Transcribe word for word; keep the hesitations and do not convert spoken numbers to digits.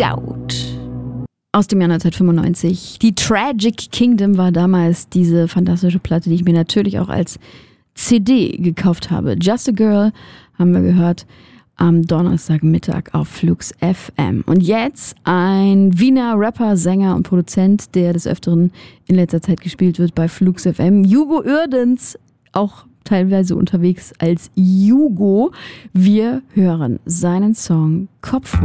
Doubt. Aus dem Jahr neunzehnhundertfünfundneunzig. Die Tragic Kingdom war damals diese fantastische Platte, die ich mir natürlich auch als C D gekauft habe. Just a Girl haben wir gehört am Donnerstagmittag auf Flux F M. Und jetzt ein Wiener Rapper, Sänger und Produzent, der des Öfteren in letzter Zeit gespielt wird bei Flux F M. Jugo Uerdens, auch teilweise unterwegs als Jugo. Wir hören seinen Song Kopf.